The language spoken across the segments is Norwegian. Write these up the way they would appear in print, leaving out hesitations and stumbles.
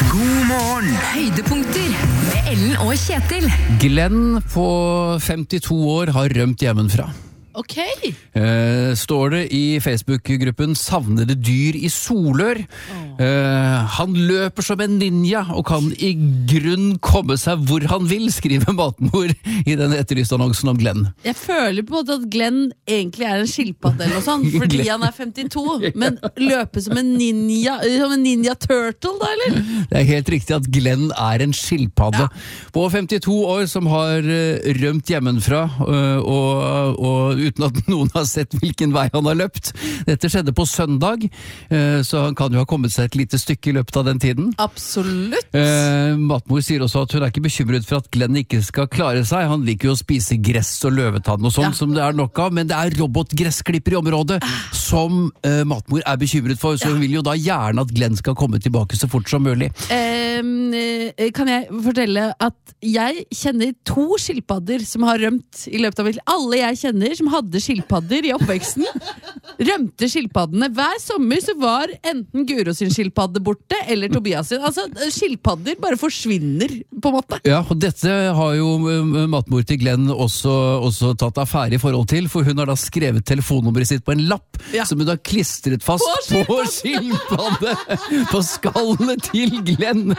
God morgen! Høydepunkter med Ellen og Kjetil. Glenn på 52 år har rømt hjemmefra. Ok. Står det i Facebook-gruppen Savnede dyr i Solør. Han løper som en ninja og kan i grunn komme seg hvor han vil, skriver matmor i den etterlyste annonsen om Glenn. Jeg føler på en måte at Glenn egentlig er en skilpadde eller noe sånt, fordi han er 52, men løper som en ninja turtle da, eller? Det er helt riktig at Glenn er en skilpadde. På 52 år som har rømt hjemmefra, og uten at noen har sett hvilken vei han har løpt. Dette skjedde på søndag, så han kan jo ha kommet seg et lite stykke i løpet av den tiden. Absolutt. Matmor sier også at hun er ikke bekymret for at Glenn ikke skal klare seg. Han liker jo å spise gress og løvetann og sånt som det er nok av, men det er robotgressklipper i området som matmor er bekymret for, så hun vil jo da gjerne at Glenn skal komme tilbake så fort som mulig. Kan jeg fortelle at jeg kjenner 2 skilpadder som har rømt i løpet av mitt liv. Alle jeg kjenner som hadde skilpadder i oppveksten, rømte skilpaddene. Hver sommer så var enten Guro sin skilpadde borte, eller Tobias sin. Altså, skilpadder bare forsvinner, på en måte. Ja, og dette har jo matmor til Glenn også tatt affære i forhold til, for hun har da skrevet telefonnummeret sitt på en lapp, som hun har klistret fast på skilpadde, på skallet til Glenn.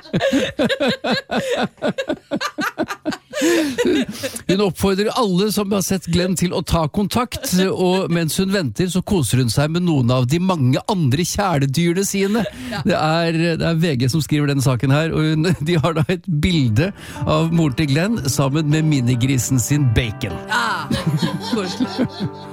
Hun oppfordrer alle som har sett Glenn til å ta kontakt, og mens hun venter så koser hun seg med noen av de mange andre kjæledyrene sine. Det er VG som skriver denne saken her, og de har da et bilde av moren til Glenn sammen med minigrisen sin Bacon. Koselig.